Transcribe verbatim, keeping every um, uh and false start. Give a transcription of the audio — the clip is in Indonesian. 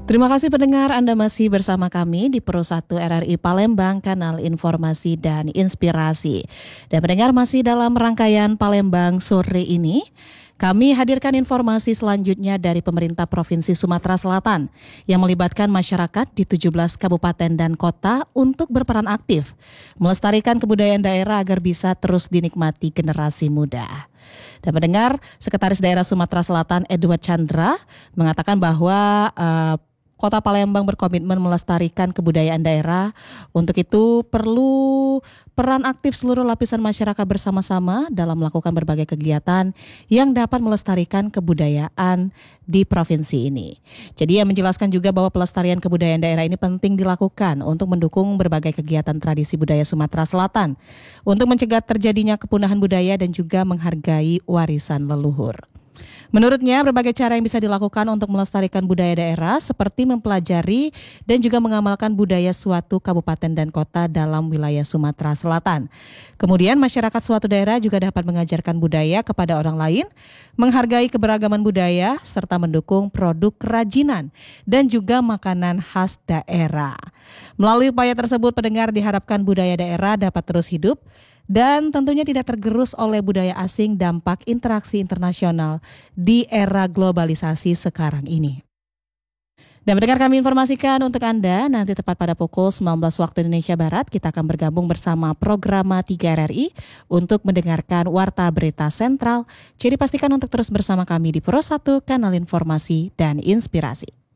Terima kasih pendengar, Anda masih bersama kami di Pro satu R R I Palembang, kanal informasi dan inspirasi. Dan pendengar, masih dalam rangkaian Palembang sore ini, kami hadirkan informasi selanjutnya dari pemerintah Provinsi Sumatera Selatan yang melibatkan masyarakat di tujuh belas kabupaten dan kota untuk berperan aktif melestarikan kebudayaan daerah agar bisa terus dinikmati generasi muda. Dan pendengar, Sekretaris Daerah Sumatera Selatan Edward Chandra mengatakan bahwa uh, Kota Palembang berkomitmen melestarikan kebudayaan daerah. Untuk itu perlu peran aktif seluruh lapisan masyarakat bersama-sama dalam melakukan berbagai kegiatan yang dapat melestarikan kebudayaan di provinsi ini. Jadi ia menjelaskan juga bahwa pelestarian kebudayaan daerah ini penting dilakukan untuk mendukung berbagai kegiatan tradisi budaya Sumatera Selatan, untuk mencegah terjadinya kepunahan budaya dan juga menghargai warisan leluhur. Menurutnya, berbagai cara yang bisa dilakukan untuk melestarikan budaya daerah seperti mempelajari dan juga mengamalkan budaya suatu kabupaten dan kota dalam wilayah Sumatera Selatan. Kemudian masyarakat suatu daerah juga dapat mengajarkan budaya kepada orang lain, menghargai keberagaman budaya, serta mendukung produk kerajinan dan juga makanan khas daerah. Melalui upaya tersebut, pendengar, diharapkan budaya daerah dapat terus hidup dan tentunya tidak tergerus oleh budaya asing dampak interaksi internasional di era globalisasi sekarang ini. Dan mendengar, kami informasikan untuk Anda, nanti tepat pada pukul sembilan belas waktu Indonesia Barat, kita akan bergabung bersama Programa tiga R R I untuk mendengarkan Warta Berita Sentral. Jadi pastikan untuk terus bersama kami di Pro satu, kanal informasi dan inspirasi.